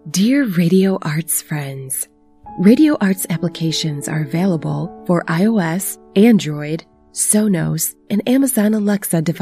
Dear Radio Arts friends, Radio Arts applications are available for iOS, Android, Sonos, and Amazon Alexa devices.